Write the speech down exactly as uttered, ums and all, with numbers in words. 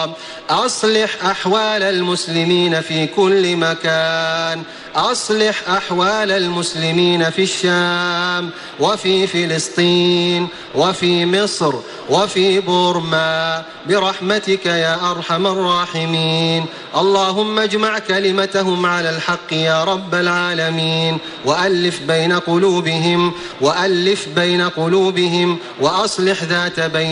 الحرام. أصلح أحوال المسلمين في كل مكان، أصلح أحوال المسلمين في الشام وفي فلسطين وفي مصر وفي بورما برحمتك يا أرحم الراحمين. اللهم اجمع كلمتهم على الحق يا رب العالمين، وألف بين قلوبهم وألف بين قلوبهم وأصلح ذات بين